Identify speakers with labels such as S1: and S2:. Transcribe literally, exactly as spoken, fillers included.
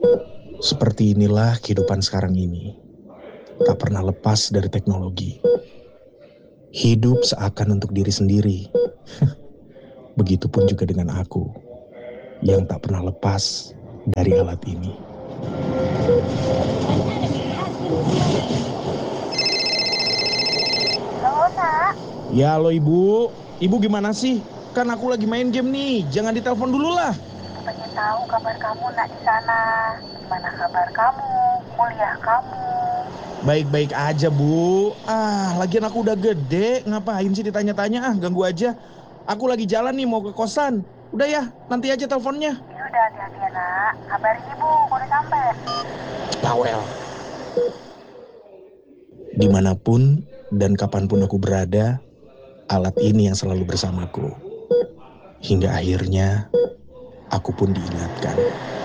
S1: Seperti inilah kehidupan sekarang ini. Tak pernah lepas dari teknologi. Hidup seakan untuk diri sendiri. Begitupun juga dengan aku, yang tak pernah lepas dari alat ini.
S2: Halo nak,
S1: Ya halo ibu, ibu gimana sih? Kan aku lagi main game nih, jangan ditelepon dulu lah.
S2: pengen tahu kabar kamu nak di sana. Gimana kabar kamu, kuliah kamu?
S1: Baik-baik aja bu. Ah, lagian aku udah gede, ngapain sih ditanya-tanya, ah ganggu aja. Aku lagi jalan nih mau ke kosan. Udah ya, nanti aja teleponnya.
S2: Ya udah hati-hati ya nak. Kabarin ibu, kalau udah sampai.
S1: Bawel. Dimanapun dan kapanpun aku berada, alat ini yang selalu bersamaku. Hingga akhirnya aku pun diingatkan.